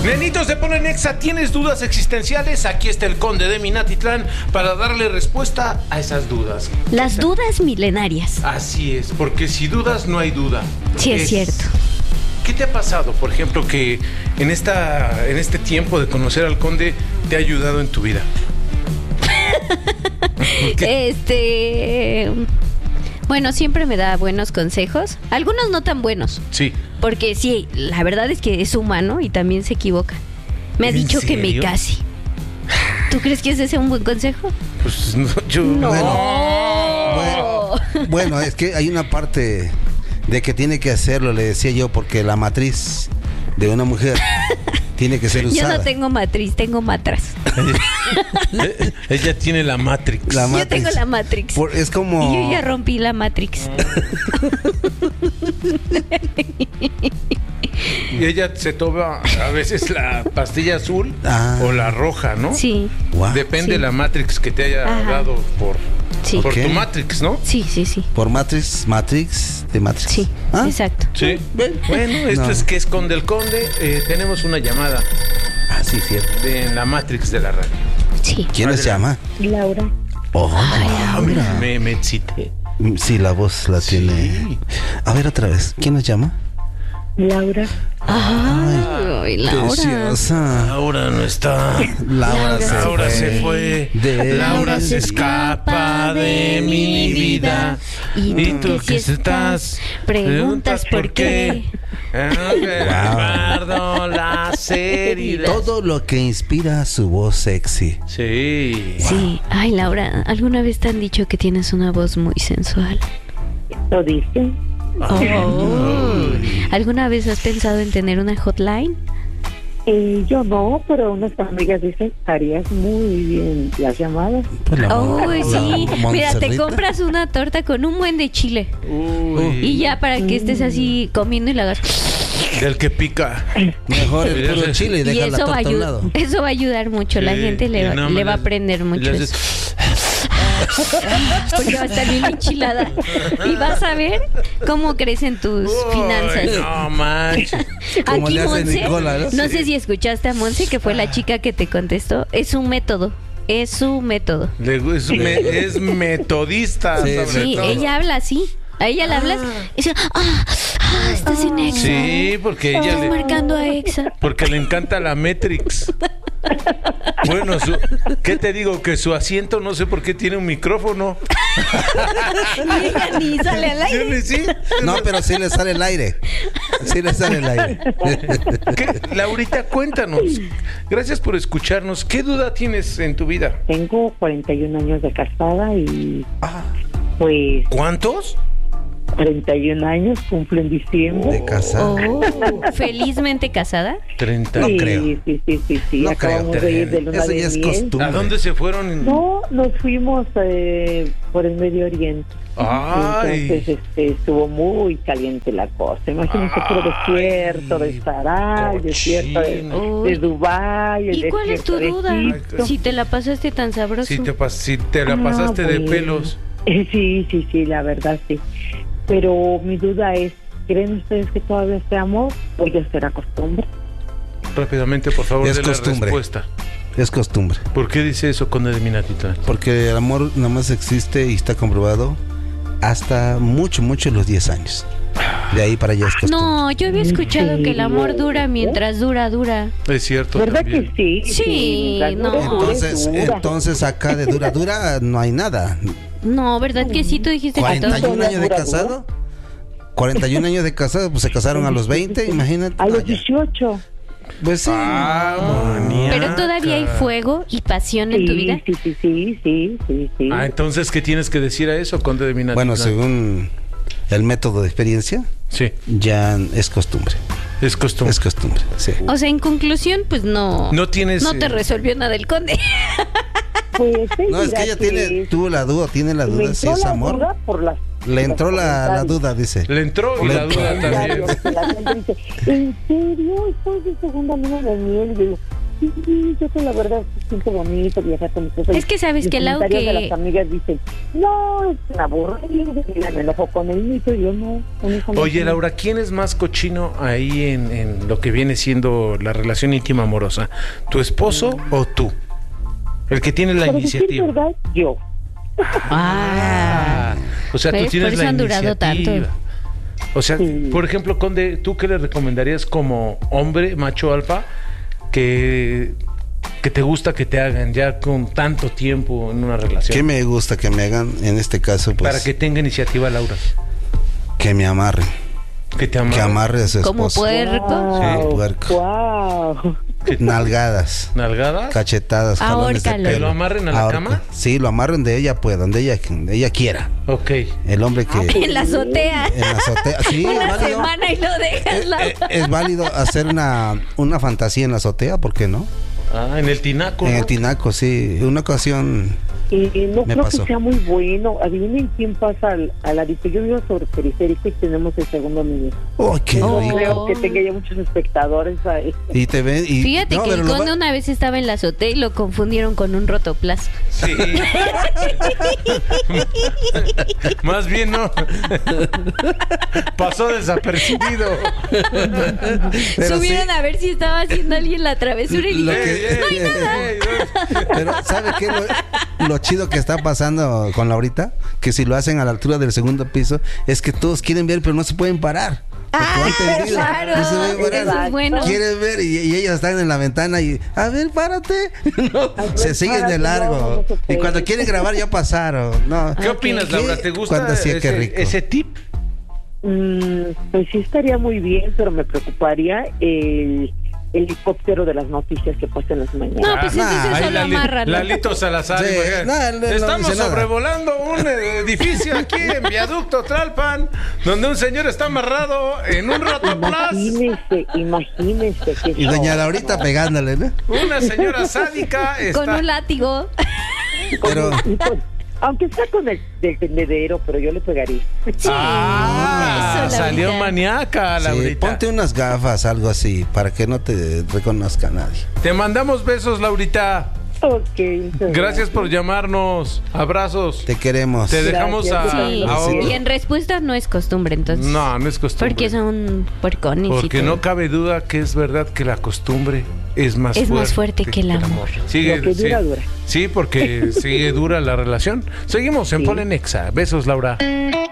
Nenitos de Ponle Nexa, ¿tienes dudas existenciales? Aquí está el Conde de Minatitlán para darle respuesta a esas dudas. Las dudas milenarias. Así es, porque si dudas no hay duda. Sí, es cierto. ¿Qué te ha pasado, por ejemplo, que en este tiempo de conocer al Conde te ha ayudado en tu vida? Bueno, siempre me da buenos consejos. Algunos no tan buenos. Sí. Porque sí, la verdad es que es humano y también se equivoca. Me ha dicho que me case. ¿Tú crees que ese sea un buen consejo? Pues no, yo... No. Bueno, es que hay una parte de que tiene que hacerlo, le decía yo, porque la matriz de una mujer tiene que ser usada. Yo no tengo matriz, tengo matras. Ella tiene la Matrix. Yo tengo la Matrix. Es como... Y yo ya rompí la Matrix. Y ella se toma a veces la pastilla azul o la roja, ¿no? Sí. Wow. Depende de la Matrix que te haya dado por Okay. tu Matrix, ¿no? Sí. Por Matrix de Matrix. Sí, exacto. Sí. Bueno, esto es que esconde el Conde. Tenemos una llamada. Sí, cierto. De la Matrix de la radio. Sí. ¿Quién les llama? Laura. Laura. Me excité. Sí, la voz la tiene. A ver, otra vez. ¿Quién nos llama? Laura. Ay, Laura. Preciosa. Laura no está. Laura se fue. Laura se escapa de mi vida. Y tú que estás, preguntas por qué. Guardo las heridas. Todo lo que inspira su voz sexy. Sí. Sí. Ay, Laura, ¿alguna vez te han dicho que tienes una voz muy sensual? Lo dicen. ¿Alguna vez has pensado en tener una hotline? Yo no, pero unas amigas dicen, harías muy bien las llamadas. Pues Sí. Mira, te compras una torta con un buen de chile. Y ya para que estés así comiendo y la hagas. Del que pica. Mejor el puro chile y deja la torta a un lado. Eso va a ayudar mucho. La gente le va a aprender mucho eso. Porque va a estar bien enchilada. Y vas a ver cómo crecen tus finanzas. No manches. Como Aquí le hace Monse, Nicola, ¿no? no sé si escuchaste a Monse, que fue la chica que te contestó. Es un método. Es su método. Es metodista. Sí, ella habla así. A ella le hablas y dice, estás en Exa. Sí, porque ella Estás marcando a Exa. Porque le encanta la Matrix. Bueno, ¿qué te digo? Que su asiento no sé por qué tiene un micrófono. Y ella ni sale al aire. ¿Sí? No, pero sí le sale el aire. Sí le sale el aire. Laurita, cuéntanos. Gracias por escucharnos. ¿Qué duda tienes en tu vida? Tengo 41 años de casada y pues... ¿Cuántos? 41 años, cumplo en diciembre. De casada. ¿Felizmente casada? 30. No creo. Sí. No Acabamos creo. de ir de luna Eso de ya es miel. costumbre. ¿A dónde se fueron? No, nos fuimos por el Medio Oriente. Ay. Entonces estuvo muy caliente la cosa. Imagínense puro desierto de Sarai, desierto de Dubái. ¿Y cuál es tu duda? Si te la pasaste tan sabroso. Si te la pasaste de pelos. Sí, la verdad sí. Pero mi duda es, ¿creen ustedes que todavía este amor o ya será costumbre? Rápidamente, por favor, Es de costumbre. la respuesta. Es costumbre. ¿Por qué dice eso, Conde de Minatitlán? Porque el amor nada más existe y está comprobado hasta mucho los 10 años. De ahí para allá es costumbre. No, yo había escuchado que el amor dura mientras dura. Es cierto. ¿Verdad también. que sí? Sí, no. Entonces acá de dura no hay nada. No, ¿verdad que sí? Tú dijiste que todo. 41 años de casado. 41 años de casado, pues se casaron a los 20, imagínate. A los 18. Pues sí. Pero todavía hay fuego y pasión en tu vida. Sí. Entonces, ¿qué tienes que decir a eso, Conde de Minatitlán? Bueno, según el método de experiencia, sí, ya es costumbre. Es costumbre. Es costumbre, sí. O sea, en conclusión, pues no te resolvió nada el Conde. Pues no, es que ella tiene la duda si es amor. Le entró la duda, dice. Le entró y la duda también. La gente dice, ¿en serio? ¿Estás de segunda luna de miel? Sí, yo la verdad siento bonito viajar con mis hijos. Es que sabes que Lau, que que las amigas dicen, no, es una aburrida, me enojo con el niño, yo no. Oye, Laura, ¿quién es más cochino ahí en lo que viene siendo la relación íntima amorosa? ¿Tu esposo o tú? El que tiene la iniciativa. Decir verdad, yo. O sea, tú ¿ves? tienes Por eso la han durado iniciativa. tanto. O sea, Sí. por ejemplo, Conde, ¿tú qué le recomendarías como hombre, macho alfa, que te gusta que te hagan ya con tanto tiempo en una relación? ¿Qué me gusta que me hagan en este caso? Pues Para que tenga iniciativa, Laura. que me amarren, Que te que amarre a su como esposo. puerco. Sí, puerco. Wow. Nalgadas, ¿Nalgada? cachetadas, jalones de Ahórcalo. ¿Que pelo. lo amarren a la Ahorca. cama? Sí, lo amarren de ella, pues, donde ella quiera. Ok. El hombre que En la azotea. en la azotea, sí, es Una válido. semana y lo dejas, Lau. Es válido hacer una fantasía en la azotea, ¿por qué no? Ah, en el tinaco. En ¿no? el tinaco, sí. Una ocasión Y no Me creo pasó. que sea muy bueno. Adivinen quién pasa al ladito. Yo vivo sobre periférico y tenemos el segundo niño. ¡oh, qué No rico! creo que tenga ya muchos espectadores ahí. Y te ven y Fíjate no, que pero el lo conde va- una vez estaba en la azotea y lo confundieron con un rotoplas. Sí. Más bien no. Pasó desapercibido. pero Subieron sí, a ver si estaba haciendo alguien la travesura y Lo dije, que- Ey, ey, ey. pero ¿sabe qué? Lo chido que está pasando con Laurita, que si lo hacen a la altura del segundo piso, es que todos quieren ver, pero no se pueden parar. Porque Ah, van tendidos, claro. no se pueden parar. Eso es bueno. Quieren ver y ellos están en la ventana y, a ver, párate. No, se siguen de párate, largo. no, no se Y puede. cuando quieren grabar ya pasaron. No. ¿Qué Ok. opinas, Laura? ¿Te gusta Cuando hacía qué rico. ese tip? Pues sí estaría muy bien, pero me preocuparía el helicóptero de las noticias que pasan en las mañanas. no, pues Nah, ese Ahí solo amarran. Lalito Salazar. Sí, imagínate. no Estamos dice nada. sobrevolando un edificio aquí en Viaducto Tlalpan, donde un señor está amarrado en un rotoplas. Imagínese que Y doña Laurita pegándole, ¿no? Una señora sádica Con está... un látigo. Pero aunque está con el del tendedero, pero yo le pegaría. Sí, Ah, eso, salió Laurita. maníaca, sí, Laurita. ponte unas gafas, algo así, para que no te reconozca nadie. Te mandamos besos, Laurita. Ok. Gracias por llamarnos. Abrazos. Te queremos. Te dejamos Gracias. Sí, a- y en respuesta no es costumbre, entonces. No, no es costumbre. Porque son puercones y Porque todo. no cabe duda que es verdad que la costumbre es más Es fuerte, más fuerte que el amor. Sigue, Lo que dura, sí. dura. Sí, porque sigue dura la relación. Seguimos en Sí. Polen Exa. Besos, Laura.